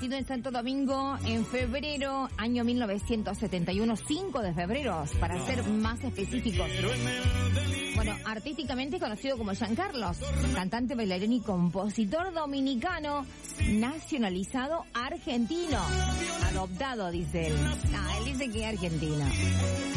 nacido en Santo Domingo en febrero, año 1971, 5 de febrero, para ser más específicos. Bueno, artísticamente conocido como Giancarlos, cantante, bailarín y compositor dominicano, nacionalizado argentino. Adoptado, dice él. Él dice que es argentino.